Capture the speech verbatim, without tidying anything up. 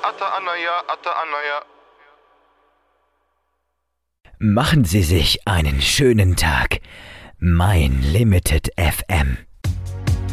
Atta Anaya, Atta Anaya. Machen Sie sich einen schönen Tag. Mein Limited F M.